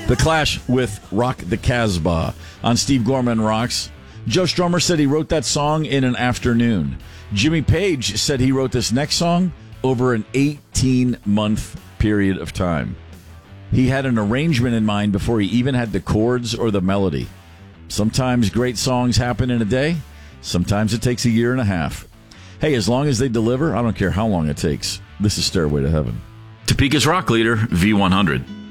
The Clash with Rock the Casbah on Steve Gorman Rocks. Joe Strummer said he wrote that song in an afternoon. Jimmy Page said he wrote this next song over an 18-month period of time. He had an arrangement in mind before he even had the chords or the melody. Sometimes great songs happen in a day. Sometimes it takes a year and a half. Hey, as long as they deliver, I don't care how long it takes. This is Stairway to Heaven. Topeka's rock leader, V100.